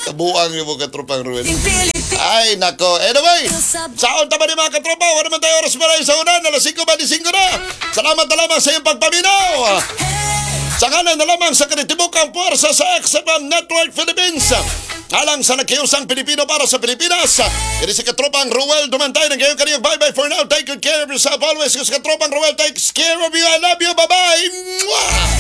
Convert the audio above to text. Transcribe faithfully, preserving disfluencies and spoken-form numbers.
Kabuang yung mga katropang Ruel. Ay, nako. Anyway, saon tama ni mga katropa. Wala naman tayo oras ba sa unan. Alas singko ba di singko na. Salamat na lamang sa iyong pagpaminaw. Sa kanan na lamang sa kanitibukang puwersa sa X F M Network Philippines. Alang sa nagkiusang Pilipino para sa Pilipinas. Ini si katropang Ruel Dumantay. Nang kayo kaniyang bye-bye for now. Take good care of yourself always. Kasi katropang Ruel takes care of you. I love you. Bye-bye. Mwah!